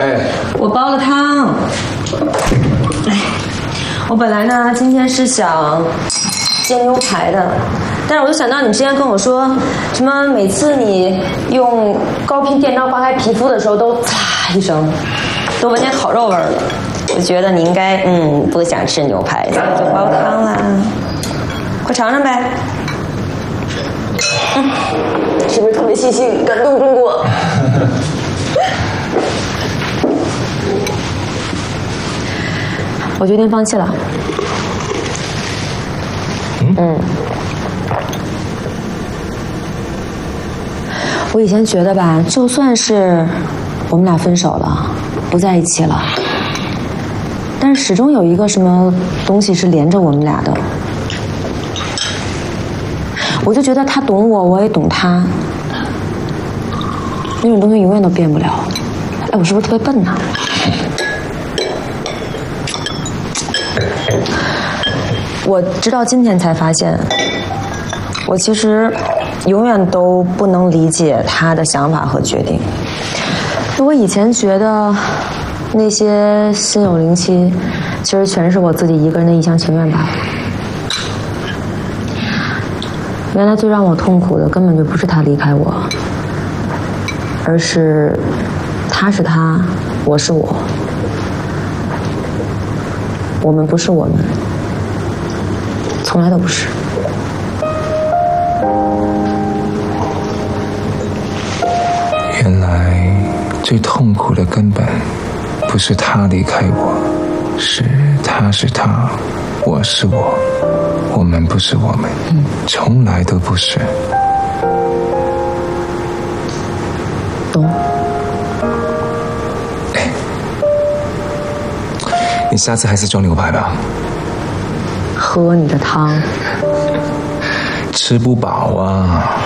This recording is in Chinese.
哎， 我煲了汤。哎，我本来呢今天是想煎牛排的，但是我就想到你之前跟我说什么，每次你用高频电刀刮开皮肤的时候都嚓一声，都闻见烤肉味儿了。我觉得你应该不想吃牛排，所以就煲汤啦。快尝尝呗。是不是特别细心，感动中国？我决定放弃了。我以前觉得吧，就算是我们俩分手了，不在一起了，但是始终有一个什么东西是连着我们俩的。我就觉得他懂我，我也懂他，那种东西永远都变不了。哎，我是不是特别笨呢？我直到今天才发现，我其实永远都不能理解他的想法和决定。我以前觉得那些心有灵犀，其实全是我自己一个人的一厢情愿罢了。原来最让我痛苦的根本就不是他离开我，而是他是他，我是我，我们不是我们，从来都不是。 原来最痛苦的根本不是他离开我，是他是他，我是我，我们不是我们，从来都不是。 懂。 哎，你下次还是装牛排吧。 喝你的汤。 吃不饱啊。